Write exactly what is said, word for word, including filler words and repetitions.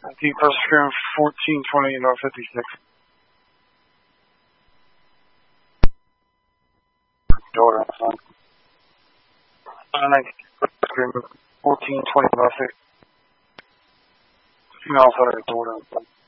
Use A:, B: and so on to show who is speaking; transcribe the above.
A: nineteen First Scrim, fourteen twenty North fifty-six. Door on the phone. Uh, nineteen First Scrim, fourteen twenty North fifty-six. Female outside of the door on the phone.